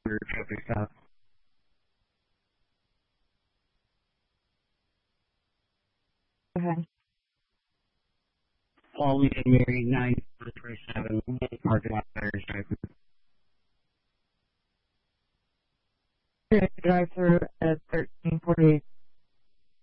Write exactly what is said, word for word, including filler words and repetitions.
for traffic stop. Okay. Paul Lee and Mary, nine three seven, parking lot fire striker. Drive through at thirteen forty-eight